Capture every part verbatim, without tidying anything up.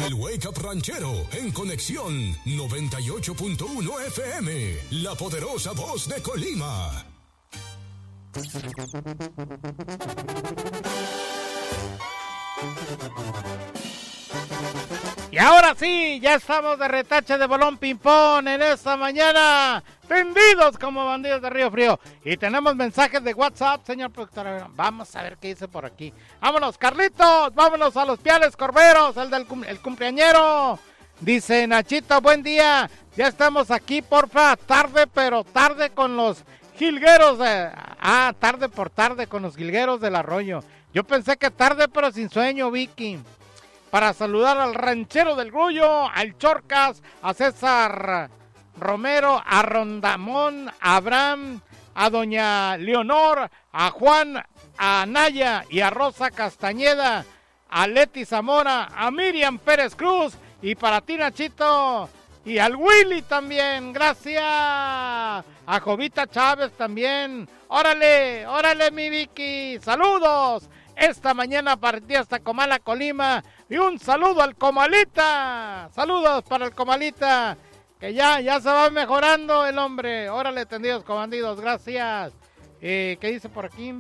El Wake Up Ranchero en Conexión noventa y ocho punto uno F M, la poderosa voz de Colima. Y ahora sí, ya estamos de retache de bolón ping-pong en esta mañana, tendidos como bandidos de Río Frío. Y tenemos mensajes de WhatsApp, señor productor. Vamos a ver qué dice por aquí. Vámonos, Carlitos, vámonos a los Piales Corberos, el del cum- el cumpleañero. Dice Nachito, buen día, ya estamos aquí, porfa, tarde, pero tarde con los jilgueros. De... Ah, tarde por tarde con los jilgueros del arroyo. Yo pensé que tarde, pero sin sueño, Vicky. Para saludar al ranchero del Grullo, al Chorcas, a César Romero, a Rondamón, a Abraham, a doña Leonor, a Juan, a Naya y a Rosa Castañeda, a Leti Zamora, a Miriam Pérez Cruz y para ti, Nachito, y al Willy también, gracias, a Jovita Chávez también, órale, órale mi Vicky, saludos. Esta mañana partí hasta Comala, Colima. Y un saludo al Comalita. Saludos para el Comalita. Que ya, ya se va mejorando el hombre. Órale, tendidos comandidos. Gracias. Eh, ¿Qué dice por aquí?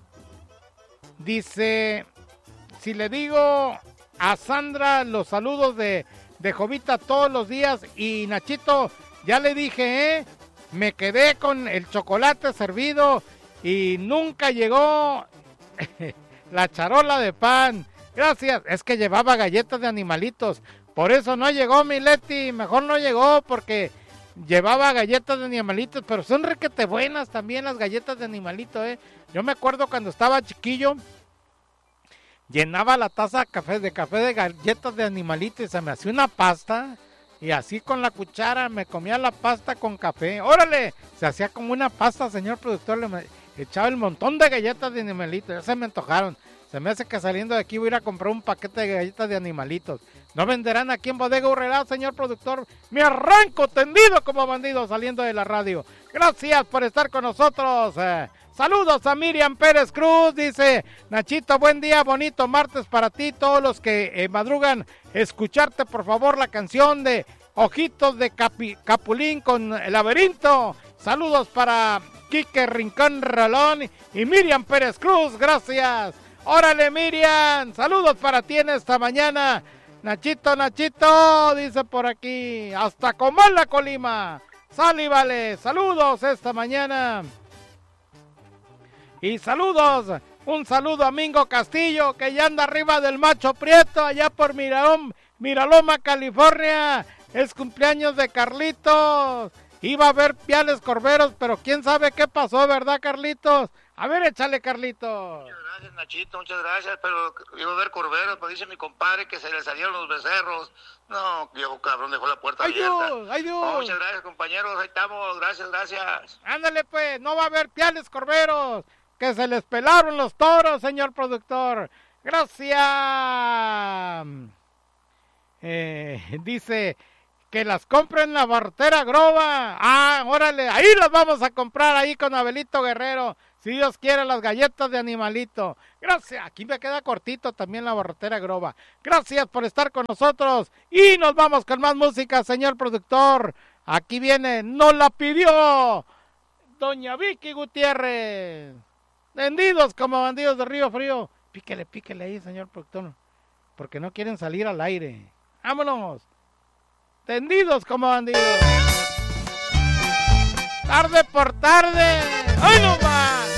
Dice, si le digo a Sandra los saludos de, de Jovita todos los días. Y Nachito, ya le dije, ¿eh? Me quedé con el chocolate servido. Y nunca llegó... la charola de pan, gracias, es que llevaba galletas de animalitos, por eso no llegó mi Leti, mejor no llegó porque llevaba galletas de animalitos, pero son requete buenas también las galletas de animalitos, eh. Yo me acuerdo cuando estaba chiquillo, llenaba la taza de café, de café de galletas de animalitos y se me hacía una pasta, y así con la cuchara me comía la pasta con café, órale, se hacía como una pasta, señor productor, le echaba el montón de galletas de animalitos, ya se me antojaron. Se me hace que saliendo de aquí voy a ir a comprar un paquete de galletas de animalitos. ¿No venderán aquí en Bodega Urrera, señor productor? Me arranco tendido como bandido saliendo de la radio. Gracias por estar con nosotros. Eh, saludos a Miriam Pérez Cruz, dice Nachito, buen día, bonito martes para ti, todos los que eh, madrugan, escucharte por favor la canción de Ojitos de Capi, Capulín con El Laberinto. Saludos para Quique Rincón Rolón y Miriam Pérez Cruz, gracias. Órale Miriam, saludos para ti en esta mañana. Nachito, Nachito, dice por aquí, hasta Comala, Colima. Sal y vale, saludos esta mañana. Y saludos, un saludo a Mingo Castillo, que ya anda arriba del Macho Prieto, allá por Miraloma, Miraloma, California. Es cumpleaños de Carlitos. Iba a haber Piales Corberos, pero quién sabe qué pasó, ¿verdad, Carlitos? A ver, échale, Carlitos. Muchas gracias, Nachito, muchas gracias, pero iba a haber Corberos, pero dice mi compadre que se le salieron los becerros. No, viejo cabrón, dejó la puerta ¡Ay, abierta. Dios! ¡Ay, Dios! Oh, muchas gracias, compañeros, ahí estamos, gracias, gracias. Ándale, pues, no va a haber Piales Corberos, que se les pelaron los toros, señor productor. Gracias. Eh, dice... que las compren en la bartera Groba. Ah, órale, ahí las vamos a comprar ahí con Abelito Guerrero. Si Dios quiere, las galletas de animalito. Gracias, aquí me queda cortito también la bartera Groba. Gracias por estar con nosotros. Y nos vamos con más música, señor productor. Aquí viene, nos la pidió doña Vicky Gutiérrez. Vendidos como bandidos de Río Frío. Píquele, píquele ahí, señor productor. Porque no quieren salir al aire. Vámonos. Tendidos como bandidos. Tarde por tarde. ¡Ay, no más!